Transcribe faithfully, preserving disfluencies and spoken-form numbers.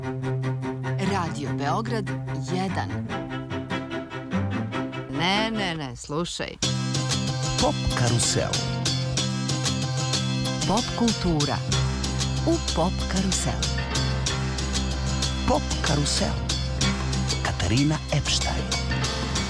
Radio Beograd jedan. Ne, ne, ne, slušaj. Pop karusel. Pop kultura u Pop karuselu. Pop karusel. Katarina Epštajn.